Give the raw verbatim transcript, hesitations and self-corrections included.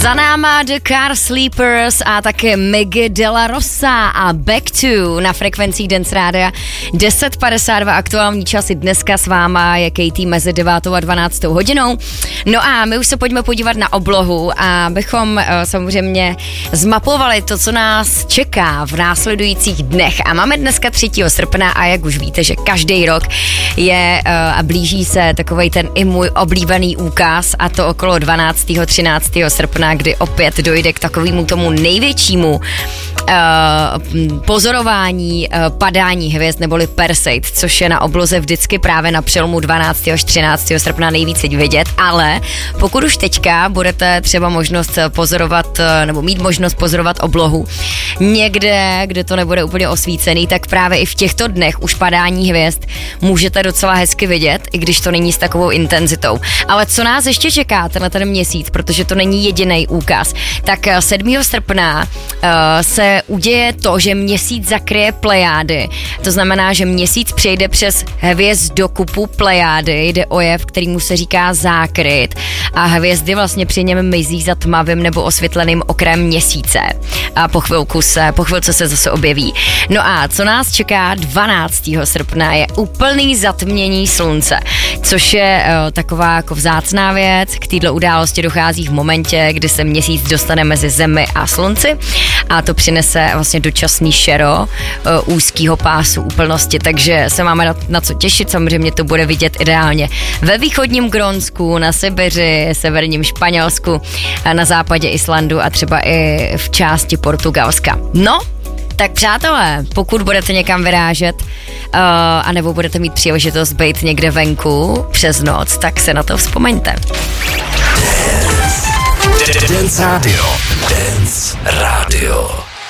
Za náma The Car Sleepers a také Miggy de la Rosa a Back to na frekvencích Dance Rádia deset padesát dva aktuální časy. Dneska s váma je Katie mezi devátou a dvanáctou hodinou. No a my už se pojďme podívat na oblohu a bychom uh, samozřejmě zmapovali to, co nás čeká v následujících dnech. A máme dneska třetího srpna a jak už víte, že každý rok je uh, a blíží se takovej ten i můj oblíbený úkaz, a to okolo dvanáctého třináctého srpna, kdy opět dojde k takovému tomu největšímu uh, pozorování uh, padání hvězd neboli Perseid, což je na obloze vždycky právě na přelomu dvanáctého až třináctého srpna nejvíc vidět, ale pokud už teďka budete třeba možnost pozorovat uh, nebo mít možnost pozorovat oblohu někde, kde to nebude úplně osvícený, tak právě i v těchto dnech už padání hvězd můžete docela hezky vidět, i když to není s takovou intenzitou. Ale co nás ještě čeká tenhle ten měsíc, protože to není jediný úkaz, tak sedmého srpna uh, se uděje to, že měsíc zakryje plejády. To znamená, že měsíc přejde přes hvězdokupu plejády, jde o jev, kterýmu se říká zákryt a hvězdy vlastně při něm mizí za tmavým nebo osvětleným okrajem měsíce a po chvilku se, po chvilce se zase objeví. No a co nás čeká dvanáctého srpna je úplný zatmění slunce, což je uh, taková jako vzácná věc. K této události dochází v momentě, kdy se měsíc dostane mezi zemi a slunci a to přinese vlastně dočasný šero uh, úzkýho pásu úplnosti, takže se máme na, na co těšit. Samozřejmě to bude vidět ideálně ve východním Grónsku, na Sibiři, severním Španělsku, na západě Islandu a třeba i v části Portugalska. No, tak přátelé, pokud budete někam vyrážet uh, anebo budete mít příležitost být někde venku přes noc, tak se na to vzpomeňte. Dance Radio. Dance Radio.